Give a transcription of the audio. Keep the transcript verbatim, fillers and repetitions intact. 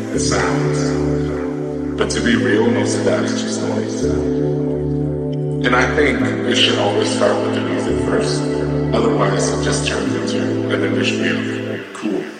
the sounds. But to be real, most of that is just noise. And I think it should always start with the music first. Otherwise, it just turns into an industry of cool.